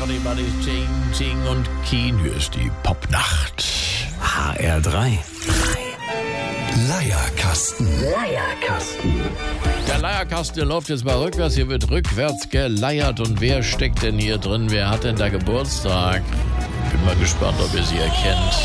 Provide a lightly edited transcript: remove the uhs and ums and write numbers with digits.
Everybody's Changing und Keen. Hier ist die Popnacht. HR3. Leierkasten. Der Leierkasten, der läuft jetzt mal rückwärts. Hier wird rückwärts geleiert. Und wer steckt denn hier drin? Wer hat denn da Geburtstag? Bin mal gespannt, ob ihr sie erkennt.